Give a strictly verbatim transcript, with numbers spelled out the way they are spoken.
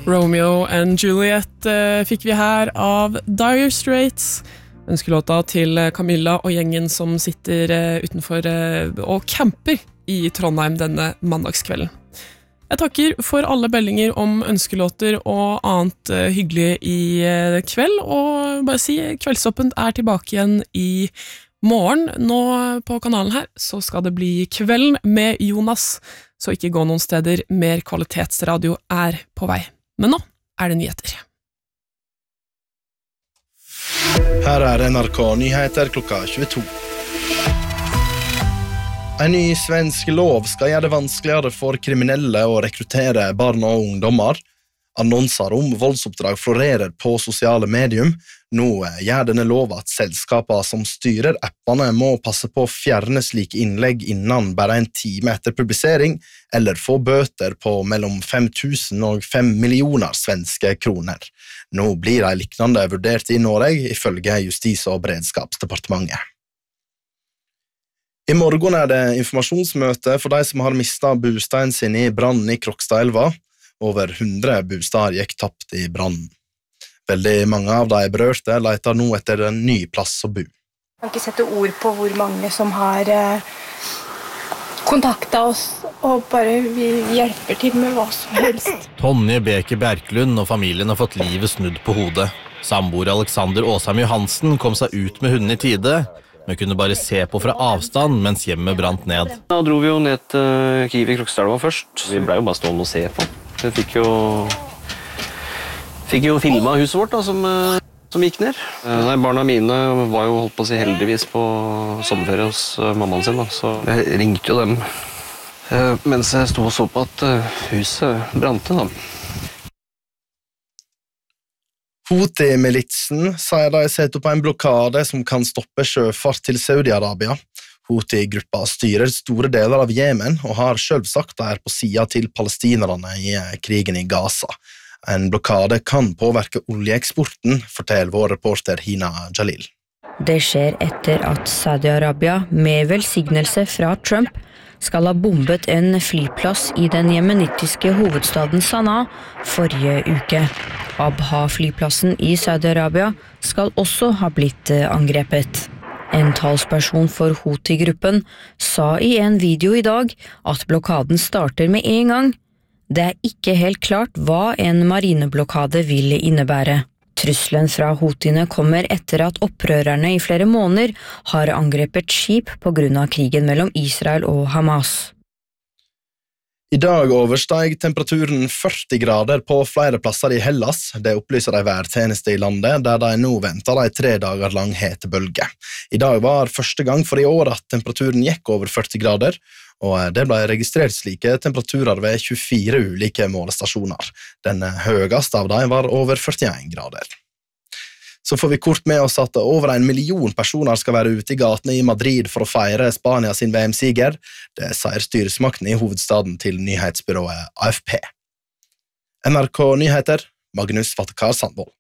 Romeo and Juliet eh, fikk vi her av Dire Straits. Ønskelåta til Camilla og gjengen som sitter eh, utenfor eh, og camper i Trondheim denne mandagskvelden. Jeg takker for alle bellinger om ønskelåter og annet eh, hyggelig i eh, kveld, og bare si Kveldsåpent er tilbake igjen i morgen. Nå på kanalen her så skal det bli Kvelden med Jonas, så ikke gå noen steder, mer kvalitetsradio er på vei. Men nå er det nyheter. Her er N R K Nyheter klokka tjueto. En ny svensk lov skal gjøre det vanskeligere for kriminelle å rekruttere barn og ungdommer. Annonser om voldsoppdrag florerer på sosiale medium. Nå gjør denne lov at selskaper som styrer appene må passe på å fjerne slike innlegg innen bare en time etter publisering, eller få bøter på mellom fem tusen og fem millioner svenske kroner. Nå blir de liknande vurdert i Norge, ifølge Justis- og beredskapsdepartementet. I morgen er det informasjonsmøte for de som har mistet bostaden sin i brannen i Krokstadelva. Over hundre bostader gikk tapt i brannen. Veldig mange av de berørte leter nå etter en ny plass å bo. Jeg kan ikke sette ord på hvor mange som har eh, kontaktet oss og bare vi hjelper til med hva som helst. Tonje Beker Bjerklund og familien har fått livet snudd på hodet. Samboer Alexander Åsheim Johansen kom seg ut med hunden i tide, men kunne bare se på fra avstand mens hjemmet brant ned. Da dro vi jo ned til Kiwi Krokstadelva først. Vi ble jo bare stående og se på. Vi fikk jo, fikk jo filmet huset vårt da, som, som gikk ned. Nei, barna mine var jo holdt på å si heldigvis på sommerferie hos mammaen sin, da. Så jeg ringte jo dem mens jeg stod og så på at huset brante. Da. Houthi-militsen sier de setter på en blokade som kan stoppe sjøfart til Saudi-Arabia. Houthi-gruppa styrer store deler av Jemen og har selv sagt de er på siden til palestinerne i krigen i Gaza. En blokade kan påvirke oljeeksporten, forteller vår reporter Hina Jalil. Det skjer etter at Saudi-Arabia, med velsignelse fra Trump, skal ha bombet en flyplass i den jemenittiske hovedstaden Sanaa forrige uke. Abha-flyplassen i Saudi-Arabia skal også ha blitt angrepet. En talsperson for Houthi-gruppen sa i en video i dag at blokaden starter med en gang. Det er ikke helt klart hva en marineblokade vil innebære. Trusselen fra Houthiene kommer etter at opprørerne i flere måneder har angrepet skip på grunn av krigen mellom Israel og Hamas. I dag oversteg temperaturen førti grader på flere plasser i Hellas. Det opplyser en værtjeneste i landet, der de nå venter en tre dager lang hetebølge. I dag var første gang for i år at temperaturen gikk over førti grader, og det ble registrert slike temperaturer ved tjuefire ulike målestasjoner. Den høyeste av dem var over førtien grader. Så får vi kort med oss at over en million personer skal være ute i gatene i Madrid for å feire Spania sin V M-siger. Det sier styresmakten i hovedstaden til nyhetsbyrået A F P. N R K Nyheter, Magnus Vatekar Sandvold.